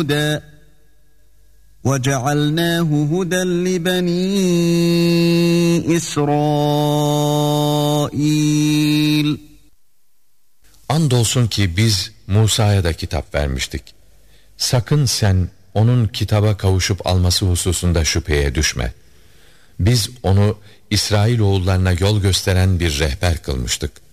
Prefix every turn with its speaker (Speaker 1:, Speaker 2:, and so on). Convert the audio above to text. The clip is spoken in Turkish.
Speaker 1: وَجَعَلْنَاهُ هُدًى لِبَنِي إِسْرَائِيلَ.
Speaker 2: Andolsun ki biz Musa'ya da kitap vermiştik. Sakın sen onun kitaba kavuşup alması hususunda şüpheye düşme. Biz onu İsrailoğullarına yol gösteren bir rehber kılmıştık.